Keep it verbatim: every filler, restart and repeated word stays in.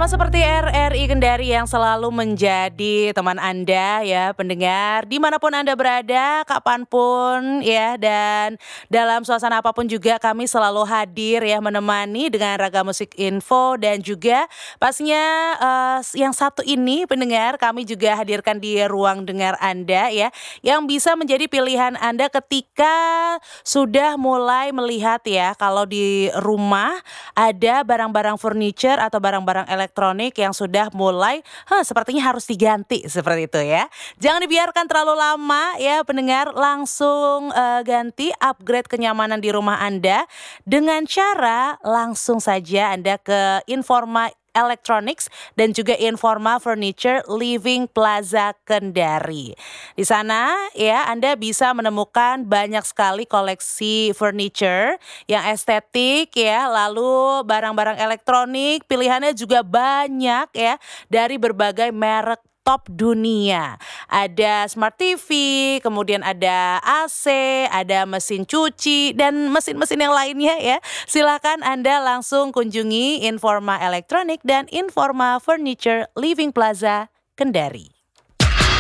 Sama seperti R R I Kendari yang selalu menjadi teman Anda ya pendengar, dimanapun Anda berada, kapanpun ya, dan dalam suasana apapun juga kami selalu hadir ya menemani dengan ragam musik info dan juga pastinya eh, yang satu ini pendengar kami juga hadirkan di ruang dengar Anda ya, yang bisa menjadi pilihan Anda ketika sudah mulai melihat ya kalau di rumah ada barang-barang furniture atau barang-barang elektronik yang sudah mulai, "Hah, sepertinya harus diganti," seperti itu ya. Jangan dibiarkan terlalu lama ya pendengar, langsung, eee, ganti, upgrade kenyamanan di rumah Anda dengan cara langsung saja Anda ke Informa Electronics dan juga Informa Furniture Living Plaza Kendari. Di sana ya Anda bisa menemukan banyak sekali koleksi furniture yang estetik ya, lalu barang-barang elektronik pilihannya juga banyak ya dari berbagai merek top dunia. Ada smart T V, kemudian ada A C, ada mesin cuci dan mesin-mesin yang lainnya ya. Silakan Anda langsung kunjungi Informa Elektronik dan Informa Furniture Living Plaza Kendari.